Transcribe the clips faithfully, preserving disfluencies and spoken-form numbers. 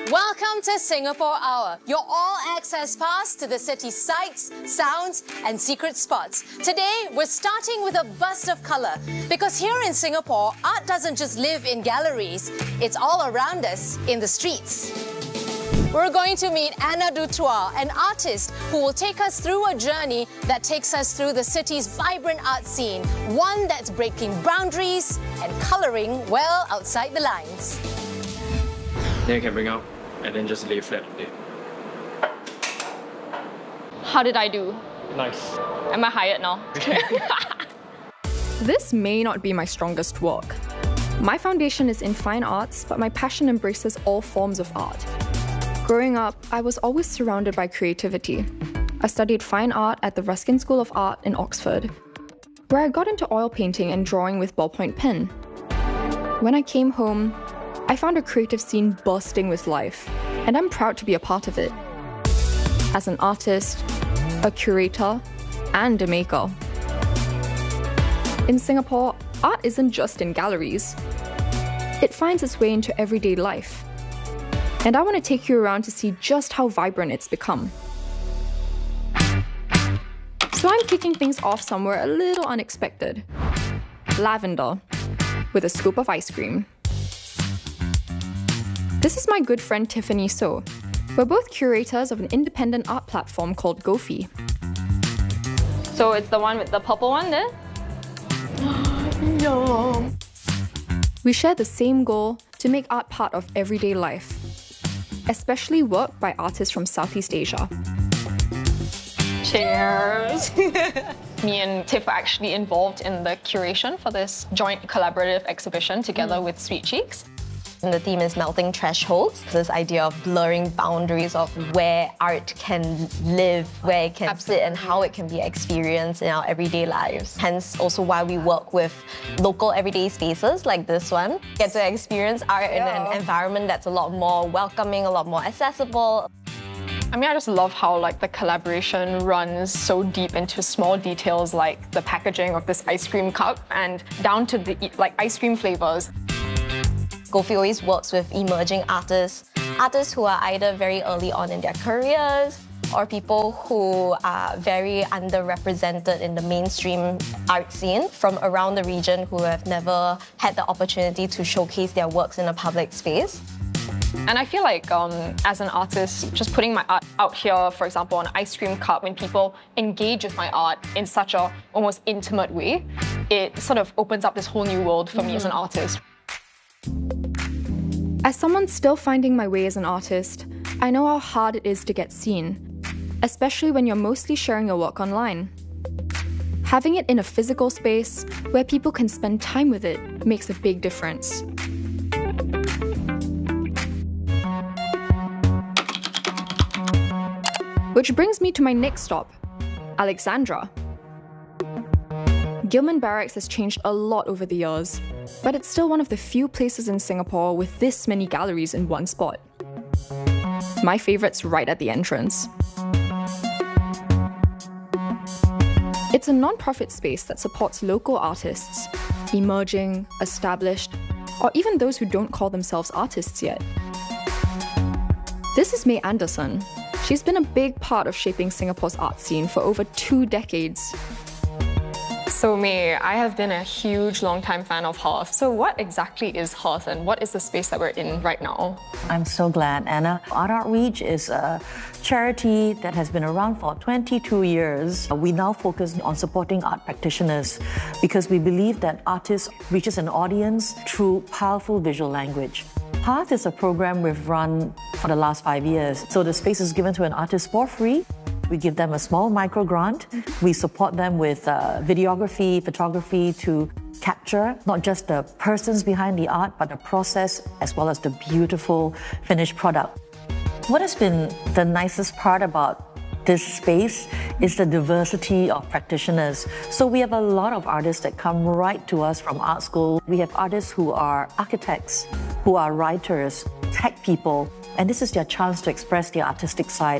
Welcome to Singapore Hour, your all-access pass to the city's sights, sounds and secret spots. Today, we're starting with a burst of colour because here in Singapore, art doesn't just live in galleries, it's all around us in the streets. We're going to meet Anna Dutoit, an artist who will take us through a journey that takes us through the city's vibrant art scene, one that's breaking boundaries and colouring well outside the lines. Then you can bring out and then just lay flat on it. How did I do? Nice. Am I hired now? This may not be my strongest work. My foundation is in fine arts, but my passion embraces all forms of art. Growing up, I was always surrounded by creativity. I studied fine art at the Ruskin School of Art in Oxford, where I got into oil painting and drawing with ballpoint pen. When I came home, I found a creative scene bursting with life, and I'm proud to be a part of it. As an artist, a curator, and a maker. In Singapore, art isn't just in galleries. It finds its way into everyday life. And I want to take you around to see just how vibrant it's become. So I'm kicking things off somewhere a little unexpected. Lavender, with a scoop of ice cream. This is my good friend Tiffany So. We're both curators of an independent art platform called Gofi. So it's the one with the purple one there? Yum! We share the same goal to make art part of everyday life, especially work by artists from Southeast Asia. Cheers! Me and Tiff were actually involved in the curation for this joint collaborative exhibition together mm. with Sweet Cheeks. And the theme is melting thresholds. This idea of blurring boundaries of where art can live, where it can Absolutely. sit, and how it can be experienced in our everyday lives. Hence, also why we work with local everyday spaces like this one. Get to experience art yeah. in an environment that's a lot more welcoming, a lot more accessible. I mean, I just love how like the collaboration runs so deep into small details like the packaging of this ice cream cup and down to the like ice cream flavors. Gofi always works with emerging artists, artists who are either very early on in their careers or people who are very underrepresented in the mainstream art scene from around the region who have never had the opportunity to showcase their works in a public space. And I feel like um, as an artist, just putting my art out here, for example, on an ice cream cup, when people engage with my art in such a almost intimate way, it sort of opens up this whole new world for mm. me as an artist. As someone still finding my way as an artist, I know how hard it is to get seen, especially when you're mostly sharing your work online. Having it in a physical space where people can spend time with it makes a big difference. Which brings me to my next stop, Alexandra. Gillman Barracks has changed a lot over the years, but it's still one of the few places in Singapore with this many galleries in one spot. My favourite's right at the entrance. It's a non-profit space that supports local artists, emerging, established, or even those who don't call themselves artists yet. This is May Anderson. She's been a big part of shaping Singapore's art scene for over two decades. So May, I have been a huge long-time fan of Hearth. So what exactly is Hearth and what is the space that we're in right now? I'm so glad, Anna. Art Outreach is a charity that has been around for twenty-two years. We now focus on supporting art practitioners because we believe that artists reaches an audience through powerful visual language. Hearth is a program we've run for the last five years. So the space is given to an artist for free. We give them a small micro grant. We support them with uh, videography, photography to capture not just the persons behind the art, but the process as well as the beautiful finished product. What has been the nicest part about this space is the diversity of practitioners. So we have a lot of artists that come right to us from art school. We have artists who are architects, who are writers, tech people, and this is their chance to express their artistic side.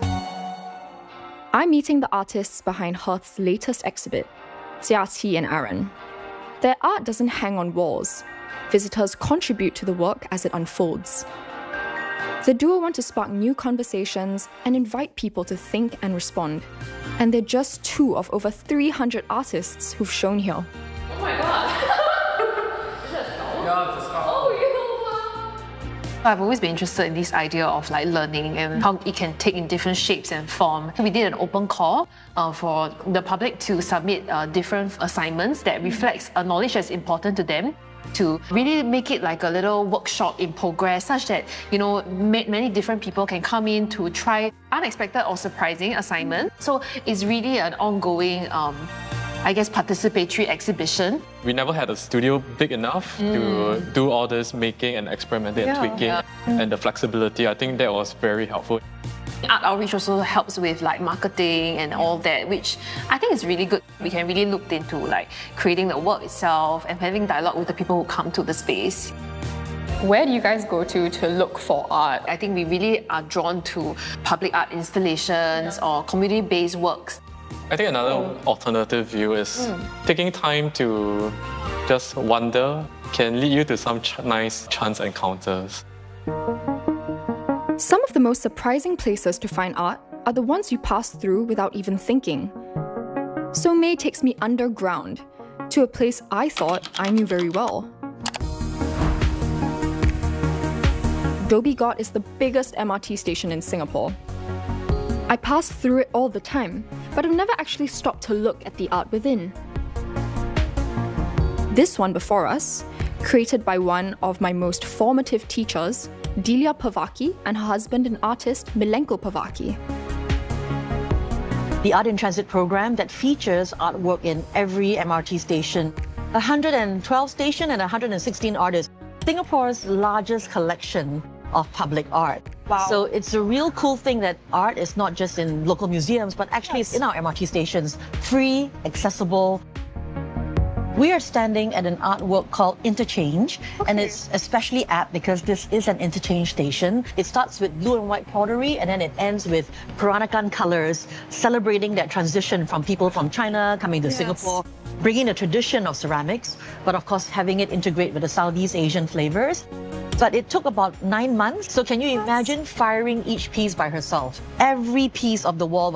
I'm meeting the artists behind Hearth's latest exhibit, Jia Qi and Aaron. Their art doesn't hang on walls. Visitors contribute to the work as it unfolds. The duo want to spark new conversations and invite people to think and respond. And they're just two of over three hundred artists who've shown here. Oh my god! Yeah, it's a scarf. I've always been interested in this idea of like learning and how it can take in different shapes and form. We did an open call uh, for the public to submit uh, different assignments that reflects a knowledge that's important to them, to really make it like a little workshop in progress, such that, you know, ma many different people can come in to try unexpected or surprising assignment. So it's really an ongoing, um, I guess, participatory exhibition. We never had a studio big enough mm. to do all this making and experimenting yeah, and tweaking. Yeah. And the flexibility, I think that was very helpful. Art outreach also helps with like marketing and all that, which I think is really good. We can really look into like creating the work itself and having dialogue with the people who come to the space. Where do you guys go to to look for art? I think we really are drawn to public art installations yeah. or community-based works. I think another oh. alternative view is mm. taking time to just wonder can lead you to some ch nice chance encounters. Some of the most surprising places to find art are the ones you pass through without even thinking. So May takes me underground to a place I thought I knew very well. Dhoby Ghaut is the biggest M R T station in Singapore. I pass through it all the time, but I've never actually stopped to look at the art within. This one before us, created by one of my most formative teachers, Delia Pavaki, and her husband and artist, Milenko Pavaki. The Art in Transit program that features artwork in every M R T station. one hundred twelve stations and one hundred sixteen artists. Singapore's largest collection of public art. Wow. So it's a real cool thing that art is not just in local museums, but actually yes. it's in our M R T stations. Free, accessible. We are standing at an artwork called Interchange, okay. and it's especially apt because this is an interchange station. It starts with blue and white pottery, and then it ends with Peranakan colors, celebrating that transition from people from China coming to yes. Singapore, bringing the tradition of ceramics, but of course having it integrate with the Southeast Asian flavors. But it took about nine months. So can you imagine firing each piece by herself? Every piece of the wall